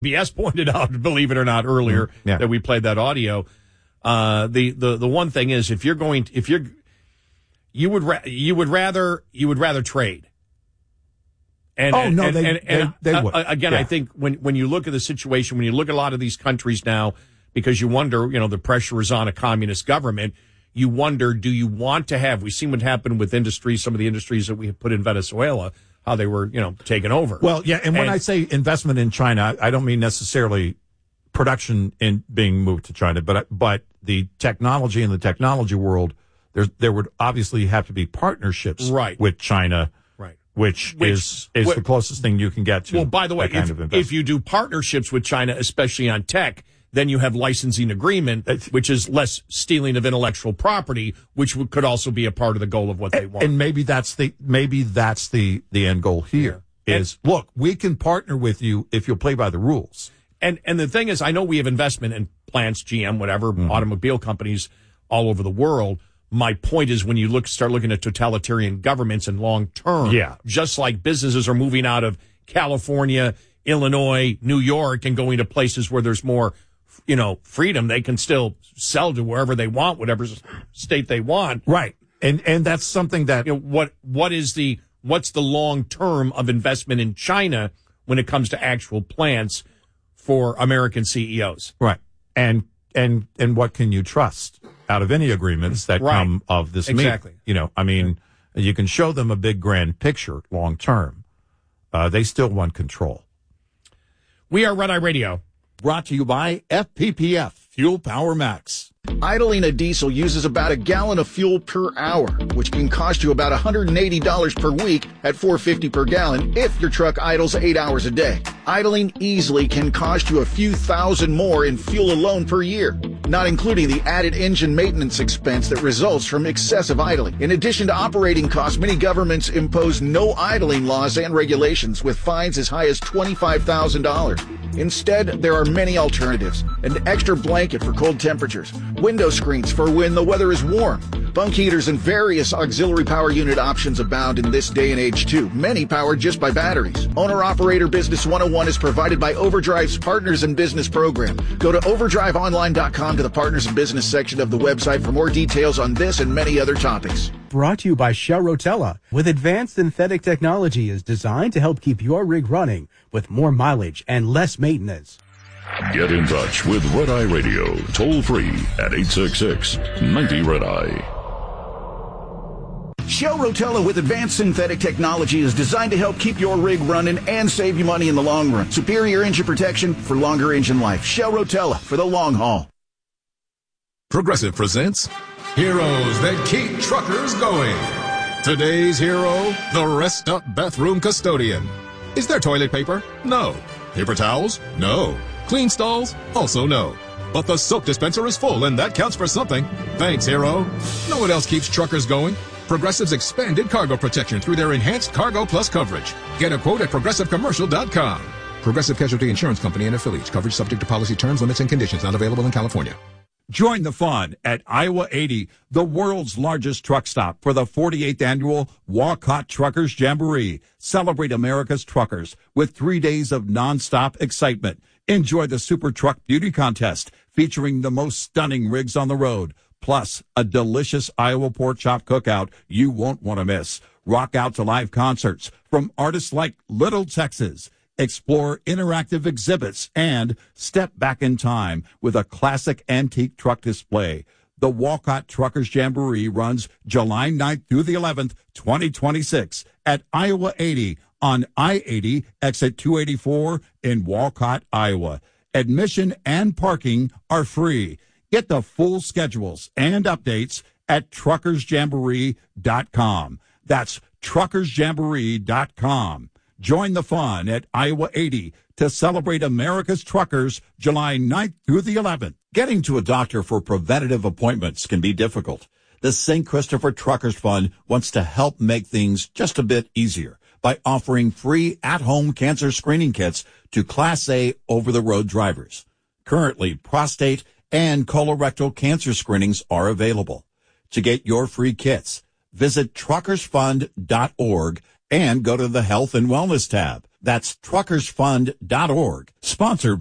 BS pointed out, believe it or not, earlier that we played that audio. The one thing is, you would rather trade. They would. Again, I think when you look at the situation, when you look at a lot of these countries now, because you wonder, the pressure is on a communist government. You wonder, do you want to have? We've seen what happened with industries, some of the industries that we have put in Venezuela, how they were, taken over. Well, yeah, and when I say investment in China, I don't mean necessarily production in being moved to China, but the technology in the technology world, there would obviously have to be partnerships with China, which is the closest thing you can get to. Well, by the way, if you do partnerships with China, especially on tech, then you have licensing agreement, which is less stealing of intellectual property, which could also be a part of the goal of what they want. And maybe that's the end goal here. Look, we can partner with you if you'll play by the rules. And the thing is, I know we have investment in plants, GM, whatever, automobile companies all over the world. My point is, when you start looking at totalitarian governments and long term, just like businesses are moving out of California, Illinois, New York, and going to places where there's more freedom, they can still sell to wherever they want, whatever state they want. Right. And that's something that what's the long term of investment in China when it comes to actual plants for American CEOs? Right. And what can you trust out of any agreements that come of this exactly. meeting? You can show them a big grand picture long term. They still want control. We are Red Eye Radio. Brought to you by FPPF, Fuel Power Max. Idling a diesel uses about a gallon of fuel per hour, which can cost you about $180 per week at $4.50 per gallon if your truck idles 8 hours a day. Idling easily can cost you a few thousand more in fuel alone per year, not including the added engine maintenance expense that results from excessive idling. In addition to operating costs, many governments impose no idling laws and regulations with fines as high as $25,000. Instead, there are many alternatives. An extra blanket for cold temperatures, window screens for when the weather is warm, bunk heaters, and various auxiliary power unit options abound in this day and age too, many powered just by batteries. Owner-Operator Business 101 is provided by Overdrive's Partners in Business program. Go to overdriveonline.com to the Partners in Business section of the website for more details on this and many other topics. Brought to you by Shell Rotella, with advanced synthetic technology is designed to help keep your rig running with more mileage and less maintenance. Get in touch with Red Eye Radio, toll free at 866-90-RED-EYE. Shell Rotella with advanced synthetic technology is designed to help keep your rig running and save you money in the long run. Superior engine protection for longer engine life. Shell Rotella for the long haul. Progressive presents Heroes That Keep Truckers Going. Today's hero, the Rest Up Bathroom Custodian. Is there toilet paper? No. Paper towels? No. Clean stalls? Also no. But the soap dispenser is full, and that counts for something. Thanks, hero. Know what else keeps truckers going? Progressive's expanded cargo protection through their enhanced Cargo Plus coverage. Get a quote at ProgressiveCommercial.com. Progressive Casualty Insurance Company and affiliates. Coverage subject to policy terms, limits, and conditions. Not available in California. Join the fun at Iowa 80, the world's largest truck stop, for the 48th annual Walcott Truckers Jamboree. Celebrate America's truckers with 3 days of nonstop excitement. Enjoy the Super Truck Beauty Contest featuring the most stunning rigs on the road, plus a delicious Iowa pork chop cookout you won't want to miss. Rock out to live concerts from artists like Little Texas. Explore interactive exhibits and step back in time with a classic antique truck display. The Walcott Truckers Jamboree runs July 9th through the 11th, 2026 at Iowa 80 on I-80 exit 284 in Walcott, Iowa. Admission and parking are free. Get the full schedules and updates at truckersjamboree.com. That's truckersjamboree.com. Join the fun at Iowa 80 to celebrate America's truckers July 9th through the 11th. Getting to a doctor for preventative appointments can be difficult. The St. Christopher Truckers Fund wants to help make things just a bit easier by offering free at-home cancer screening kits to Class A over-the-road drivers. Currently, prostate and colorectal cancer screenings are available. To get your free kits, visit truckersfund.org and go to the Health and Wellness tab. That's truckersfund.org. Sponsored